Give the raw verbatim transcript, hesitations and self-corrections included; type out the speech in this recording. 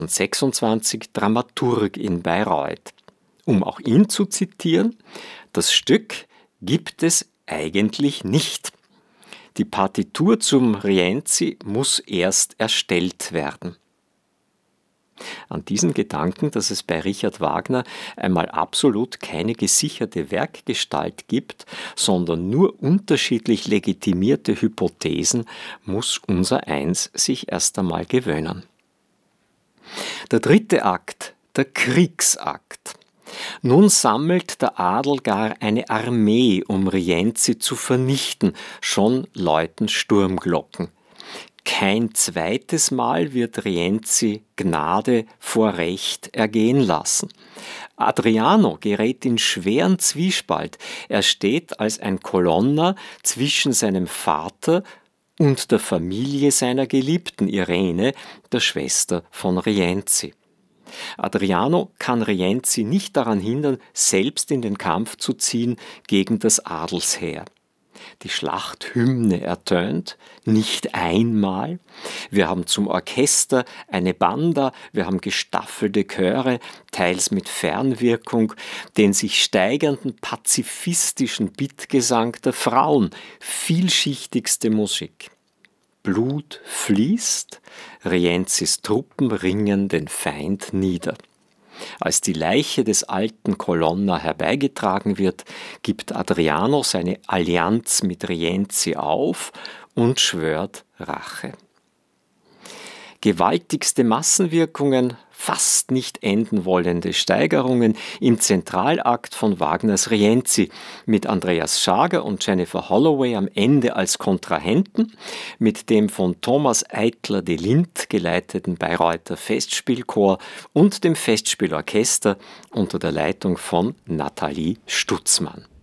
sechsundzwanzig Dramaturg in Bayreuth. Um auch ihn zu zitieren: Das Stück gibt es eigentlich nicht. Die Partitur zum Rienzi muss erst erstellt werden. An diesen Gedanken, dass es bei Richard Wagner einmal absolut keine gesicherte Werkgestalt gibt, sondern nur unterschiedlich legitimierte Hypothesen, muss unsereins sich erst einmal gewöhnen. Der dritte Akt, der Kriegsakt. Nun sammelt der Adel gar eine Armee, um Rienzi zu vernichten, schon läuten Sturmglocken. Kein zweites Mal wird Rienzi Gnade vor Recht ergehen lassen. Adriano gerät in schweren Zwiespalt. Er steht als ein Kolonner zwischen seinem Vater und der Familie seiner Geliebten Irene, der Schwester von Rienzi. Adriano kann Rienzi nicht daran hindern, selbst in den Kampf zu ziehen gegen das Adelsheer. Die Schlachthymne ertönt, nicht einmal. Wir haben zum Orchester eine Banda, wir haben gestaffelte Chöre, teils mit Fernwirkung, den sich steigernden pazifistischen Bittgesang der Frauen, vielschichtigste Musik. Blut fließt, Rienzis Truppen ringen den Feind nieder. Als die Leiche des alten Colonna herbeigetragen wird, gibt Adriano seine Allianz mit Rienzi auf und schwört Rache. Gewaltigste Massenwirkungen, fast nicht enden wollende Steigerungen im Zentralakt von Wagners Rienzi, mit Andreas Schager und Jennifer Holloway am Ende als Kontrahenten, mit dem von Thomas Eitler de Lindt geleiteten Bayreuther Festspielchor und dem Festspielorchester unter der Leitung von Nathalie Stutzmann.